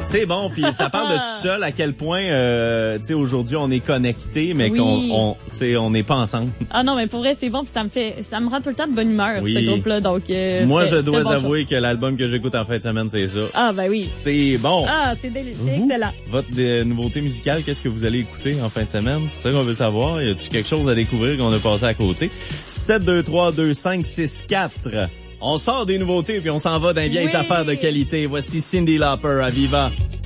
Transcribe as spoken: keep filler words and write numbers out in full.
C'est bon, puis ça parle de tout seul à quel point, euh, tu sais, aujourd'hui on est connectés, mais Oui. qu'on, on, tu sais, on n'est pas ensemble. Ah non, mais pour vrai, c'est bon, puis ça me fait, ça me rend tout le temps de bonne humeur, Oui. ce groupe-là, donc... Euh, Moi, très, je dois très bon avouer que l'album que j'écoute en fin de semaine, c'est ça. Ah, ben oui. C'est bon. Ah, c'est déli- c'est Vous, excellent. Votre euh, nouveauté musicale, qu'est-ce que vous allez écouter en fin de semaine? C'est ça qu'on veut savoir. Y a-t-il quelque chose à découvrir qu'on a passé à côté? sept deux trois deux cinq six quatre. On sort des nouveautés puis on s'en va dans les vieilles Oui. affaires de qualité. Voici Cyndi Lauper à Viva.